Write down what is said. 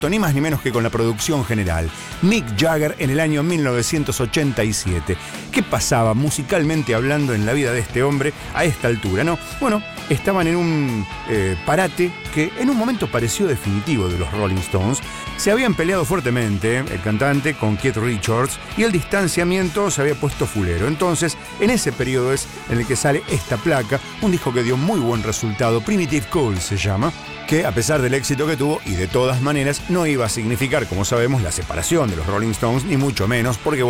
ni más ni menos que con la producción general, Mick Jagger en el año 1987. ¿Qué pasaba musicalmente hablando en la vida de este hombre a esta altura, no? Bueno, estaban en un parate que en un momento pareció definitivo de los Rolling Stones. Se habían peleado fuertemente el cantante con Keith Richards y el distanciamiento se había puesto fulero. Entonces, en ese periodo es en el que sale esta placa, un disco que dio muy buen resultado, Primitive Cool se llama, que a pesar del éxito que tuvo y de todas maneras no iba a significar, como sabemos, la separación de los Rolling Stones, ni mucho menos, porque